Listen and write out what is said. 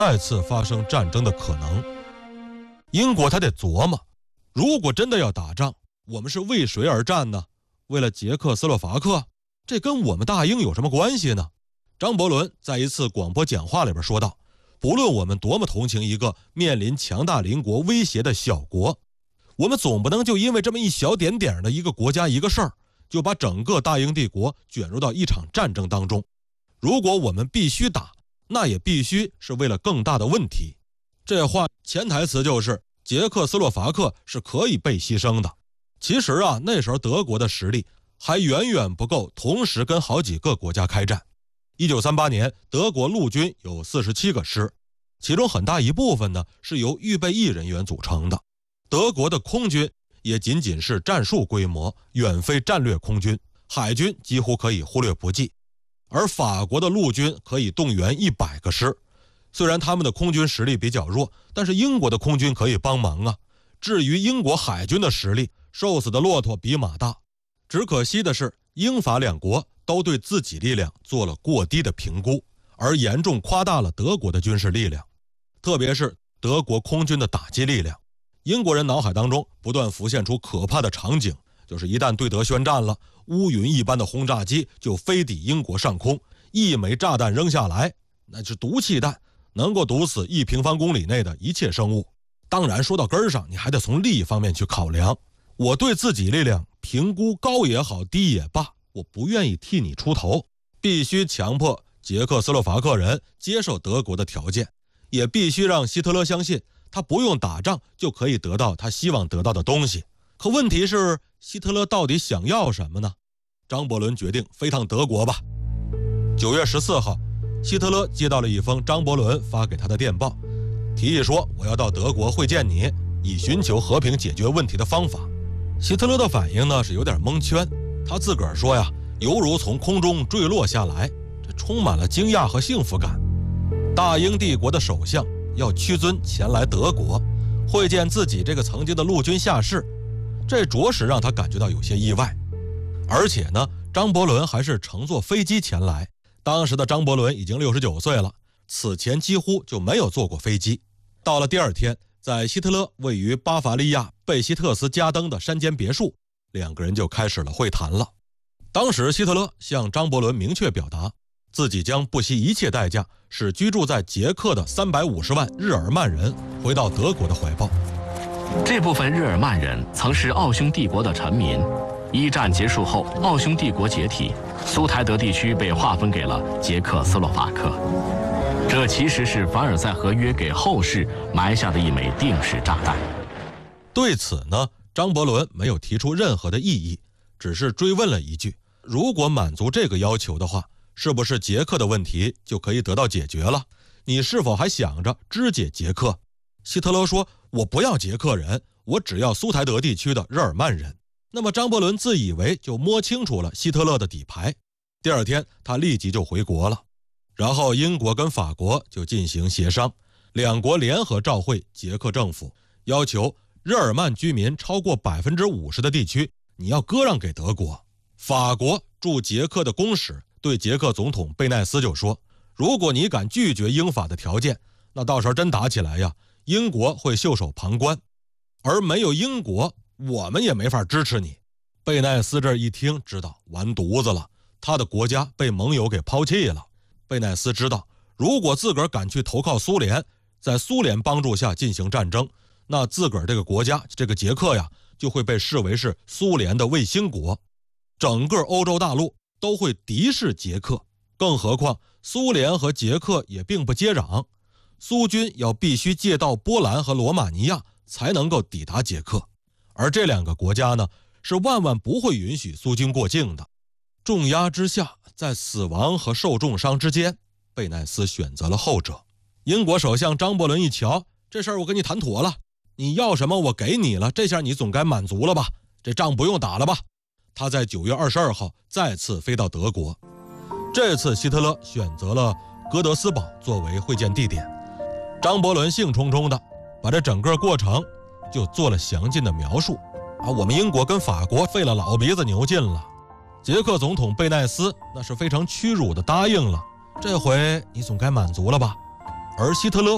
再次发生战争的可能。英国他得琢磨，如果真的要打仗，我们是为谁而战呢？为了捷克斯洛伐克？这跟我们大英有什么关系呢？张伯伦在一次广播讲话里边说道，不论我们多么同情一个面临强大邻国威胁的小国，我们总不能就因为这么一小点点的一个国家一个事儿，就把整个大英帝国卷入到一场战争当中。如果我们必须打，那也必须是为了更大的问题。这话潜台词就是捷克斯洛伐克是可以被牺牲的。其实啊，那时候德国的实力还远远不够同时跟好几个国家开战。1938年，德国陆军有47个师，其中很大一部分呢是由预备役人员组成的。德国的空军也仅仅是战术规模，远非战略空军，海军几乎可以忽略不计。而法国的陆军可以动员100个师，虽然他们的空军实力比较弱，但是英国的空军可以帮忙啊。至于英国海军的实力，瘦死的骆驼比马大。只可惜的是，英法两国都对自己力量做了过低的评估，而严重夸大了德国的军事力量，特别是德国空军的打击力量。英国人脑海当中不断浮现出可怕的场景，就是一旦对德宣战了，乌云一般的轰炸机就飞抵英国上空，一枚炸弹扔下来，那是毒气弹，能够毒死1平方公里内的一切生物。当然说到根上，你还得从利益方面去考量。我对自己力量评估高也好，低也罢，我不愿意替你出头，必须强迫捷克斯洛伐克人接受德国的条件，也必须让希特勒相信他不用打仗就可以得到他希望得到的东西。可问题是，希特勒到底想要什么呢？张伯伦决定飞趟德国吧。9月14号，希特勒接到了一封张伯伦发给他的电报，提议说我要到德国会见你，以寻求和平解决问题的方法。希特勒的反应呢是有点蒙圈，他自个儿说呀，犹如从空中坠落下来，这充满了惊讶和幸福感。大英帝国的首相要屈尊前来德国，会见自己这个曾经的陆军下士，这着实让他感觉到有些意外。而且呢，张伯伦还是乘坐飞机前来，当时的张伯伦已经69岁了，此前几乎就没有坐过飞机。到了第二天，在希特勒位于巴伐利亚贝希特斯加登的山间别墅，两个人就开始了会谈了。当时希特勒向张伯伦明确表达，自己将不惜一切代价使居住在捷克的350万日耳曼人回到德国的怀抱。 这部分日耳曼人曾是奥匈帝国的臣民。一战结束后，奥匈帝国解体，苏台德地区被划分给了捷克斯洛伐克。这其实是凡尔赛合约给后世埋下的一枚定时炸弹。 对此呢，张伯伦没有提出任何的异议，只是追问了一句，如果满足这个要求的话，是不是捷克的问题就可以得到解决了？你是否还想着肢解捷克？希特勒说，我不要捷克人，我只要苏台德地区的日耳曼人。那么张伯伦自以为就摸清楚了希特勒的底牌。第二天他立即就回国了，然后英国跟法国就进行协商，两国联合召会捷克政府，要求日耳曼居民超过50%的地区你要割让给德国。法国驻捷克的公使对捷克总统贝奈斯就说，如果你敢拒绝英法的条件，那到时候真打起来呀，英国会袖手旁观，而没有英国我们也没法支持你。贝奈斯这一听知道完犊子了，他的国家被盟友给抛弃了。贝奈斯知道，如果自个儿敢去投靠苏联，在苏联帮助下进行战争，那自个儿这个国家这个捷克呀就会被视为是苏联的卫星国，整个欧洲大陆都会敌视捷克。更何况苏联和捷克也并不接壤，苏军要必须借道波兰和罗马尼亚才能够抵达捷克，而这两个国家呢是万万不会允许苏军过境的。重压之下，在死亡和受重伤之间，贝奈斯选择了后者。英国首相张伯伦一瞧，这事儿我跟你谈妥了，你要什么我给你了，这下你总该满足了吧，这仗不用打了吧。他在9月22号再次飞到德国，这次希特勒选择了哥德斯堡作为会见地点。张伯伦兴冲冲的把这整个过程就做了详尽的描述我们英国跟法国费了老鼻子牛劲了，捷克总统贝奈斯那是非常屈辱的答应了，这回你总该满足了吧。而希特勒